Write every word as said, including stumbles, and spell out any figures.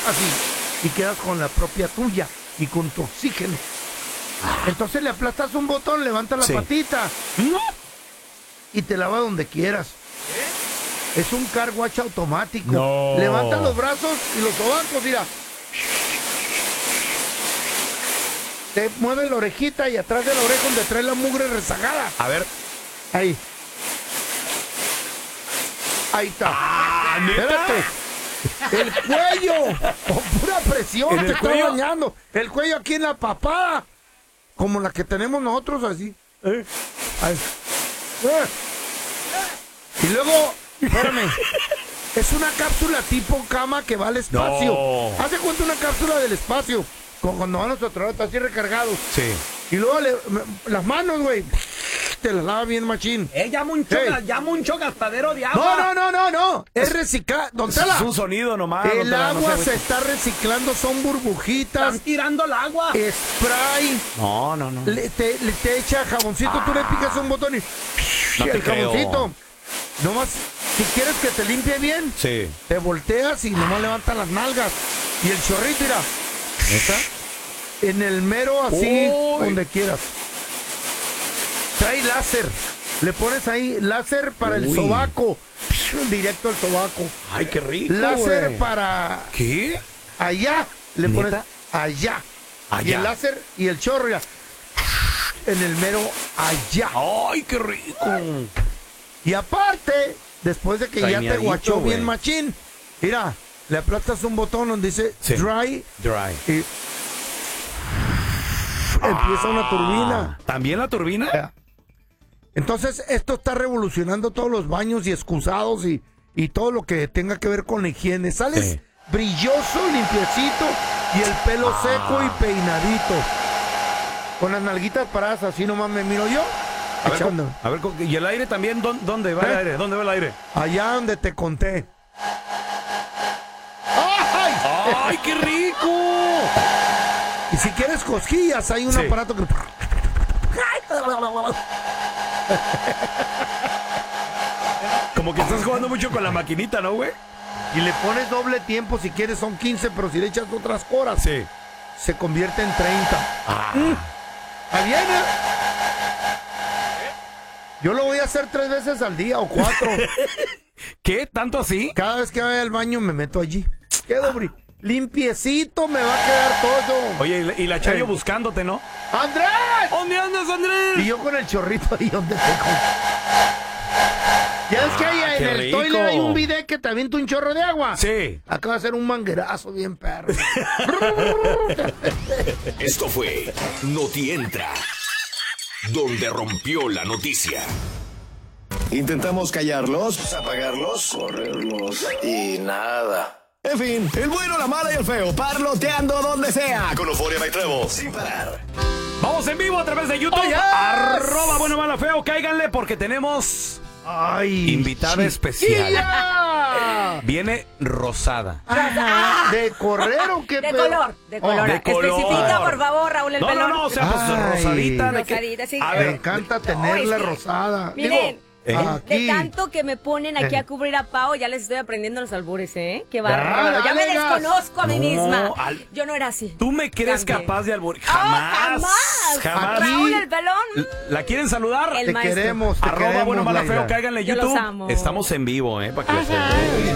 así, y quedas con la propia tuya y con tu oxígeno. Entonces le aplastas un botón, levanta la sí. patita y te lava donde quieras. ¿Eh? Es un car wash automático. No. Levanta los brazos y los sobacos, mira. Te mueve la orejita y atrás de la oreja donde trae la mugre rezagada. A ver. Ahí. Ahí está. Ah, espérate. El cuello. Con pura presión te está bañando. El cuello aquí en la papada. Como la que tenemos nosotros así. ¿Eh? Ahí. ¿Eh? Y luego, espérame. Es una cápsula tipo cama que va al espacio. No. Hace cuenta una cápsula del espacio. Como cuando van los astronautas así recargados. Sí. Y luego le, me, las manos, güey. Te las lava bien machín. Eh, llama un, choca, hey. llama un chocastadero de agua. No, no, no, no, no. Es reciclar. Don Tela. Es un sonido nomás. El agua no se está reciclando, son burbujitas. Están tirando el agua. Spray. No, no, no. Le, te, le, te echa jaboncito, ah. tú le picas un botón y. No y te el jaboncito. creo. Nomás, si quieres que te limpie bien, sí. te volteas y nomás levantas las nalgas. Y el chorrito, mira. ¿Neta? En el mero así, Uy. donde quieras. Trae láser. Le pones ahí láser para Uy. el sobaco. Directo al sobaco. Ay, qué rico. Láser wey. para... ¿Qué? Allá. Le ¿Neta? pones allá. Allá. Y el láser y el chorro ya. En el mero allá. Ay, qué rico. Y aparte, después de que ya te guachó wey. bien machín, mira, le aplastas un botón donde dice sí. dry. Dry. Y empieza ah, una turbina. ¿También la turbina? Entonces, esto está revolucionando todos los baños y excusados y, y todo lo que tenga que ver con la higiene. Sales sí. brilloso, limpiecito y el pelo ah. seco y peinadito. Con las nalguitas paradas, así nomás me miro yo. A ver, con, a ver, ¿y el aire también? ¿Dónde va ¿Eh? el aire? ¿Dónde va el aire? Allá donde te conté. ¡Ay! ¡Ay, qué rico! Y si quieres cosquillas, hay un sí. aparato que... Como que estás jugando mucho con la maquinita, ¿no, güey? Y le pones doble tiempo, si quieres son quince, pero si le echas otras horas, sí. se convierte en treinta. Ah. Mm. ¿Está bien, eh? Yo lo voy a hacer tres veces al día o cuatro. ¿Qué? ¿Tanto así? Cada vez que vaya al baño me meto allí. Quedo bri... limpiecito, me va a quedar todo. Oye, y la Chayo eh. buscándote, ¿no? ¡Andrés! ¿Dónde andas, Andrés? Y yo con el chorrito ahí donde te con... Ya es que ahí ah, en el rico. toile hay un bidet que te avienta un chorro de agua. Sí. Acaba de ser un manguerazo bien perro. Esto fue Noti Entra, donde rompió la noticia. Intentamos callarlos, apagarlos, correrlos y nada. En fin, el bueno, la mala y el feo, parloteando donde sea. Con Euforia y Trevo, sin parar. Vamos en vivo a través de YouTube. Oh, yes. Arroba bueno, mala, feo. Cáiganle porque tenemos... Ay, invitada chiquilla. especial. Viene rosada. Ajá. ¿De correr o qué? De color, de color. Oh, de color. Especifica, por favor, Raúl, el no, pelón. No, no, o sea, pues Ay. rosadita. Rosadita, sí. A ver, me encanta tenerla no, rosada. Miren. Digo, ¿Eh? De tanto que me ponen aquí a cubrir a Pao, ya les estoy aprendiendo los albures, ¿eh? Qué bárbaro. Ya me desconozco a mí no, misma. Al... Yo no era así. ¿Tú me crees También. capaz de alburear? Jamás. Oh, jamás. Jamás. Raúl, el pelón. ¿La quieren saludar? El te maestro. queremos, te Arroba queremos, bueno, mala, feo, cáiganle YouTube. Yo los amo. Estamos en vivo, ¿eh? Para que lo sepan.